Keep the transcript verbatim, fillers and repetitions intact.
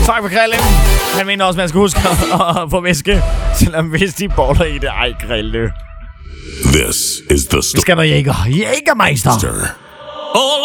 Tak for grillen. Han mener også, man skal huske at få væske, selvom hvis de boller i det, ej, grille. This is the Vi skal noget jæger. Jægermeister. Stir. All